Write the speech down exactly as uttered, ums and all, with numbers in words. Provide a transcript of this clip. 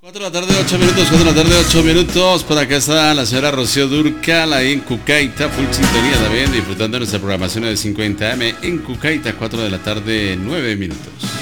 cuatro de la tarde, ocho minutos, cuatro de la tarde, ocho minutos. Por acá está la señora Rocío Dúrcal, ahí en Cucaita, full sintonía también, disfrutando de nuestra programación de cincuenta eme en Cucaita, cuatro de la tarde, nueve minutos.